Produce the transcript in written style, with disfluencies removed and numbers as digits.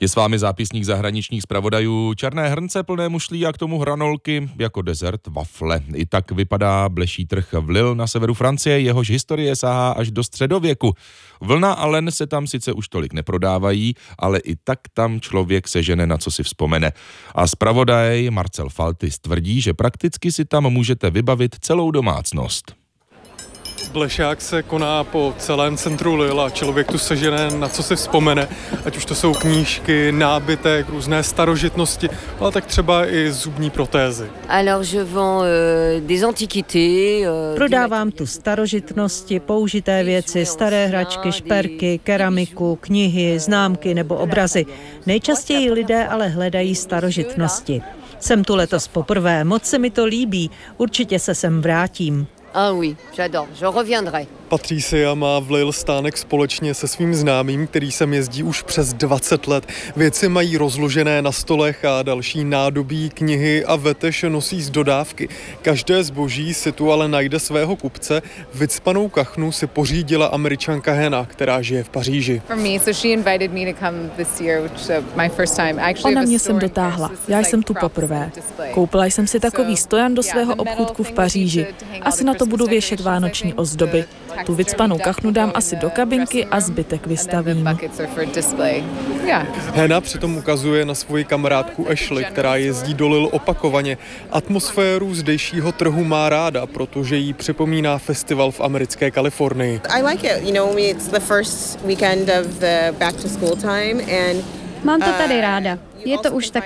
Je s vámi zápisník zahraničních zpravodajů. Černé hrnce plné mušlí a k tomu hranolky jako dezert wafle. I tak vypadá bleší trh v Lille na severu Francie, jehož historie sahá až do středověku. Vlna a len se tam sice už tolik neprodávají, ale i tak tam člověk sežene na co si vzpomene. A zpravodaj Marcel Faltis tvrdí, že prakticky si tam můžete vybavit celou domácnost. Blešák se koná po celém centru Lille a člověk tu sežene na co si vzpomene, ať už to jsou knížky, nábytek, různé starožitnosti, ale tak třeba i zubní protézy. Prodávám tu starožitnosti, použité věci, staré hračky, šperky, keramiku, knihy, známky nebo obrazy. Nejčastěji lidé ale hledají starožitnosti. Jsem tu letos poprvé, moc se mi to líbí, určitě se sem vrátím. Ah oui, j'adore, je reviendrai. Patricia má v Lille stánek společně se svým známým, který sem jezdí už přes 20 let. Věci mají rozložené na stolech a další nádobí, knihy a vetež nosí z dodávky. Každé zboží si tu ale najde svého kupce. Vycpanou kachnu si pořídila Američanka Hena, která žije v Paříži. Ona mě sem dotáhla. Já jsem tu poprvé. Koupila jsem si takový stojan do svého obchůdku v Paříži. Asi na to budu věšet vánoční ozdoby. Tu vycpanou kachnu dám asi do kabinky a zbytek vystavím. Hena přitom ukazuje na svoji kamarádku Ashley, která jezdí do Lille opakovaně. Atmosféru zdejšího trhu má ráda, protože jí připomíná festival v americké Kalifornii. Mám to tady ráda. Je to už tak